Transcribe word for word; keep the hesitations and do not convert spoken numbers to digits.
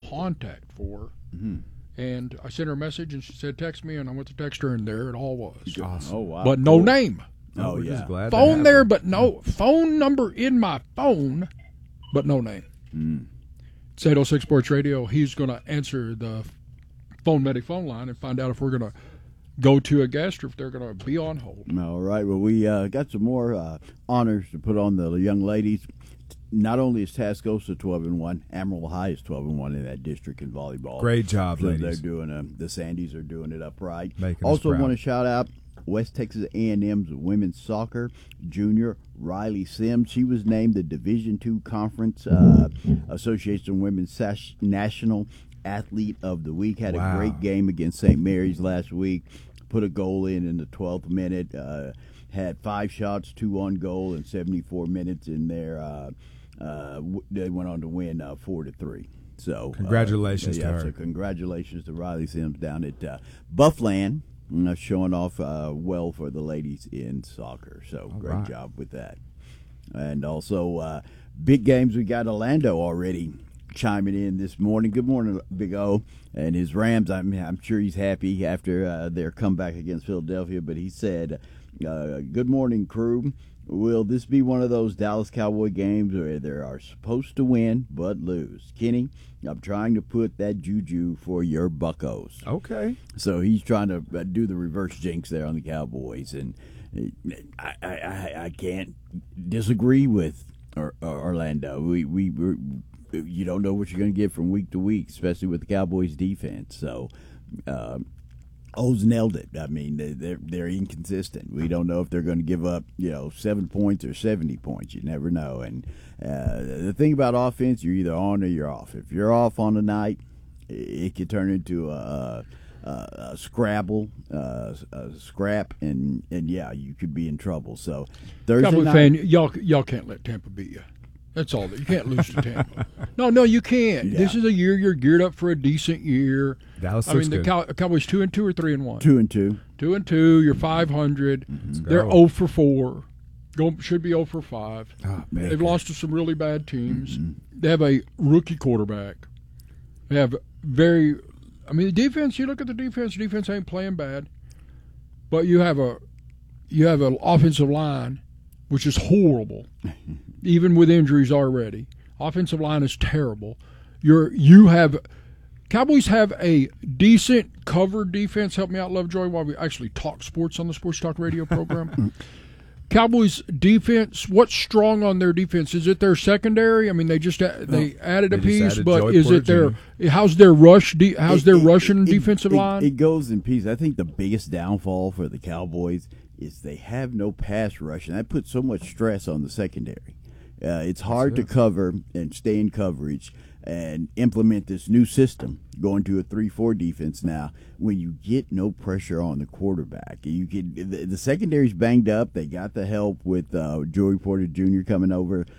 contact for her. Mm-hmm. And I sent her a message, and she said, text me, and I went to text her, and there it all was. Awesome. Oh, wow. But no cool. name. Oh, we're yeah. just glad to Phone have there, her. but no phone number in my phone, but no name. Mm. It's eight oh six Sports Radio. He's going to answer the phone medic phone line and find out if we're going to go to a guest or if they're going to be on hold. All right. Well, we uh, got some more uh, honors to put on the young ladies. Not only is Tascosa twelve and one, Amarillo High is twelve and one in that district in volleyball. Great job, so ladies. They're doing uh, the Sandys are doing it upright. Making us also, proud. want to shout out West Texas A and M's women's soccer junior Riley Sims. She was named the Division Two Conference uh, Association Women's Sash- National Athlete of the Week. Had Wow. a great game against Saint Mary's last week. Put a goal in in the twelfth minute. Uh, had five shots, two on goal, in seventy-four minutes in there. Uh, uh, w- they went on to win uh, four to three. So Congratulations uh, to yeah, her. So congratulations to Riley Sims down at uh, Buffland, uh, showing off uh, well for the ladies in soccer. So All great right. job with that. And also uh, big games. We got Orlando already chiming in this morning. Good morning, Big O. And his Rams, I'm, I'm sure he's happy after uh, their comeback against Philadelphia. But he said, uh, good morning, crew. Will this be one of those Dallas Cowboy games where they are supposed to win but lose? Kenny, I'm trying to put that juju for your Buccos. Okay. So he's trying to uh, do the reverse jinx there on the Cowboys. And uh, I, I, I, I can't disagree with or, or Orlando. We, we, we're, you don't know what you're going to get from week to week, especially with the Cowboys' defense. So, um, O's nailed it. I mean, they, they're they're inconsistent. We don't know if they're going to give up, you know, seven points or seventy points. You never know. And uh, the thing about offense, you're either on or you're off. If you're off on the night, it could turn into a, a, a scrabble, uh, a scrap, and, and yeah, you could be in trouble. So Thursday Cowboy night, fan, y'all, y'all can't let Tampa beat you. That's all. You can't lose to Tampa. No, no, you can't. Yeah. This is a year you're geared up for a decent year. Dallas I looks mean, the good. Cow- Cowboys two and two or three and one. two and two. Two and two. You're five hundred. Let's They're go. zero for four. Go should be zero for five. Oh, man. They've lost to some really bad teams. They have a rookie quarterback. They have very. I mean, the defense. You look at the defense. The defense ain't playing bad, but you have a you have an offensive line which is horrible, even with injuries already. Offensive line is terrible. You're you have Cowboys have a decent covered defense. Help me out, Lovejoy, while we actually talk sports on the Sports Talk Radio program. Cowboys defense. What's strong on their defense? Is it their secondary? I mean, they just a- they added a They just piece, added but Joey is Porter it their how's their rush? De- how's It- their it- Russian it- defensive it- line? It goes in pieces. I think the biggest downfall for the Cowboys is they have no pass rush, and that puts so much stress on the secondary. Uh, it's hard to cover and stay in coverage and implement this new system, going to a three four defense now, when you get no pressure on the quarterback. You can, the, the secondary's banged up. They got the help with uh, Joey Porter Junior coming over